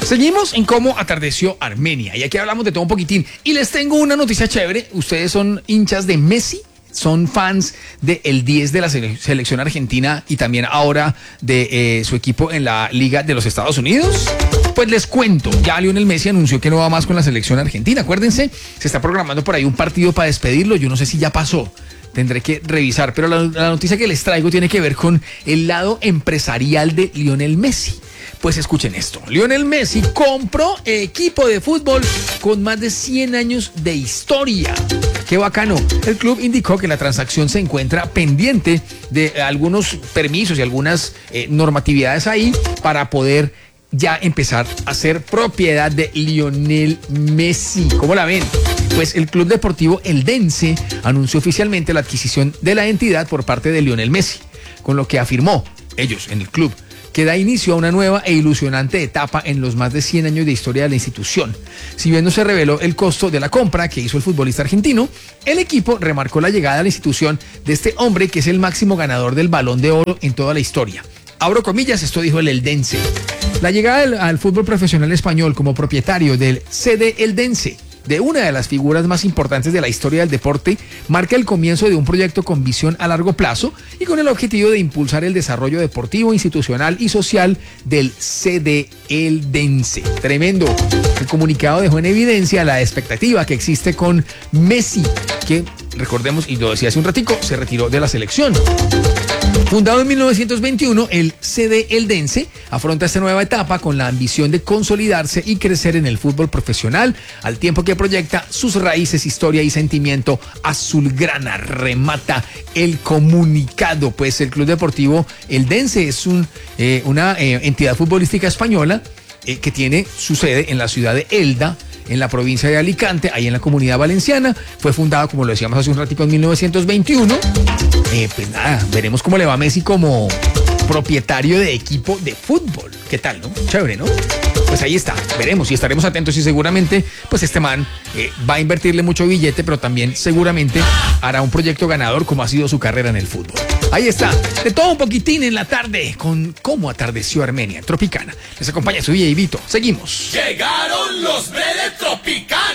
Seguimos en cómo atardeció Armenia y aquí hablamos de todo un poquitín y les tengo una noticia chévere. Ustedes son hinchas de Messi, son fans del 10 de la selección argentina y también ahora de su equipo en la Liga de los Estados Unidos. Pues les cuento, ya Lionel Messi anunció que no va más con la selección argentina. Acuérdense, se está programando por ahí un partido para despedirlo. Yo no sé si ya pasó, tendré que revisar, pero la noticia que les traigo tiene que ver con el lado empresarial de Lionel Messi. Pues escuchen esto, Lionel Messi compró equipo de fútbol con más de 100 años de historia. ¡Qué bacano! El club indicó que la transacción se encuentra pendiente de algunos permisos y algunas normatividades ahí para poder ya empezar a ser propiedad de Lionel Messi. ¿Cómo la ven? Pues el Club Deportivo Eldense anunció oficialmente la adquisición de la entidad por parte de Lionel Messi, con lo que afirmó ellos en el club que da inicio a una nueva e ilusionante etapa en los más de 100 años de historia de la institución. Si bien no se reveló el costo de la compra que hizo el futbolista argentino, el equipo remarcó la llegada a la institución de este hombre que es el máximo ganador del Balón de Oro en toda la historia. Abro comillas, esto dijo el Eldense. La llegada al fútbol profesional español como propietario del CD Eldense, de una de las figuras más importantes de la historia del deporte, marca el comienzo de un proyecto con visión a largo plazo y con el objetivo de impulsar el desarrollo deportivo, institucional y social del CD Eldense. Tremendo. El comunicado dejó en evidencia la expectativa que existe con Messi, que, recordemos, y lo decía hace un ratico, se retiró de la selección. Fundado en 1921, el CD Eldense afronta esta nueva etapa con la ambición de consolidarse y crecer en el fútbol profesional, al tiempo que proyecta sus raíces, historia y sentimiento azulgrana. Remata el comunicado. Pues el Club Deportivo Eldense es una entidad futbolística española que tiene su sede en la ciudad de Elda, en la provincia de Alicante, ahí en la Comunidad Valenciana. Fue fundado, como lo decíamos hace un ratito, en 1921. Pues nada, veremos cómo le va a Messi como propietario de equipo de fútbol. ¿Qué tal, no? Chévere, ¿no? Pues ahí está, veremos y estaremos atentos y seguramente pues este man va a invertirle mucho billete, pero también seguramente hará un proyecto ganador como ha sido su carrera en el fútbol. Ahí está, de todo un poquitín en la tarde con cómo atardeció Armenia en Tropicana. Les acompaña su DJ Vito. Seguimos. Llegaron los Tropicana.